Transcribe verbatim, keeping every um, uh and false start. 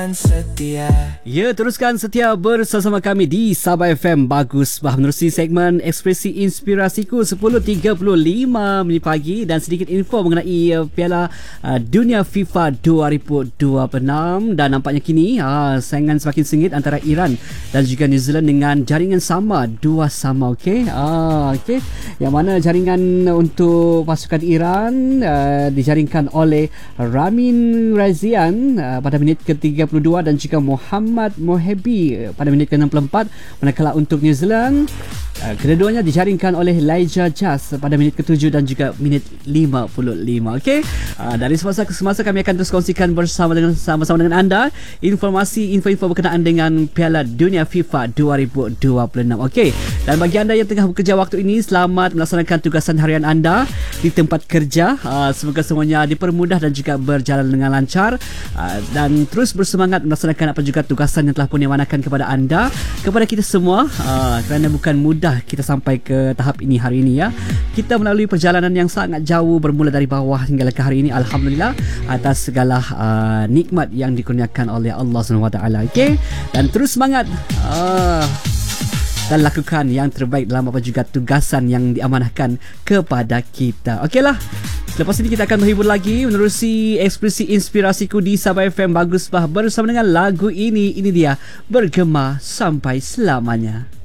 Setia. Ya, teruskan setia bersama kami di Sabah F M Bagus Bah, menerusi segmen Ekspresi Inspirasiku sepuluh tiga puluh lima menit pagi dan sedikit info mengenai uh, Piala uh, Dunia FIFA dua ribu dua puluh enam. Dan nampaknya kini uh, saingan semakin sengit antara Iran dan juga New Zealand dengan jaringan sama, dua sama. Okey, uh, okey. Yang mana jaringan untuk pasukan Iran uh, dijaringkan oleh Ramin Razian uh, pada minit ke tiga puluh dua dan juga Muhammad Mohebi pada minit ke enam puluh empat. Manakala untuk New Zealand, uh, kedua-duanya dijaringkan oleh Laija Jas pada minit ke tujuh dan juga minit lima puluh lima. Okey, uh, dari semasa ke semasa kami akan terus kongsikan bersama dengan sama-sama dengan anda informasi info-info berkenaan dengan Piala Dunia FIFA dua ribu dua puluh enam. Okey, dan bagi anda yang tengah bekerja waktu ini, selamat melaksanakan tugasan harian anda di tempat kerja. Uh, semoga semuanya dipermudah dan juga berjalan dengan lancar, uh, dan terus bersemangat melaksanakan apa juga tugasan yang telah pun diamanakan kepada anda, kepada kita semua, uh, kerana bukan mudah kita sampai ke tahap ini hari ini ya. Kita melalui perjalanan yang sangat jauh bermula dari bawah hingga ke hari ini. Alhamdulillah atas segala uh, nikmat yang dikurniakan oleh Allah subhanahu wa taala. Okey, dan terus semangat uh, dan lakukan yang terbaik dalam apa juga tugasan yang diamanahkan kepada kita. Okeylah, lepas ini kita akan menghibur lagi menerusi Ekspresi Inspirasiku di Sabah F M Bagus Bah bersama dengan lagu ini. Ini dia Bergema Sampai Selamanya.